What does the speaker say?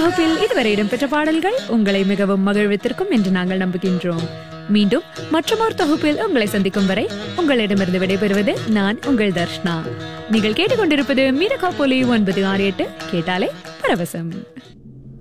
தொகுப்பில் இதுவரை இடம்பெற்ற பாடல்கள் உங்களை மிகவும் மகிழ்வித்திருக்கும் என்று நாங்கள் நம்புகின்றோம். மீண்டும் மற்றொரு தொகுப்பில் உங்களை சந்திக்கும் வரை உங்களிடமிருந்து விடைபெறுவது நான் உங்கள் தர்ஷ்னா. நீங்கள் கேட்டுக்கொண்டிருப்பது மீரகா போலி 968 கேட்டாலே பரவசம்.